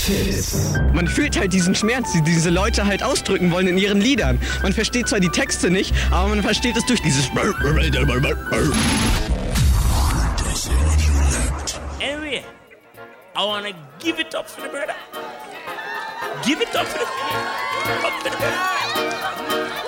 Hits. Man fühlt halt diesen Schmerz, die diese Leute halt ausdrücken wollen in ihren Liedern. Man versteht zwar die Texte nicht, aber man versteht es durch dieses... Anyway, I wanna give it up for the brother. Give it up for the brother.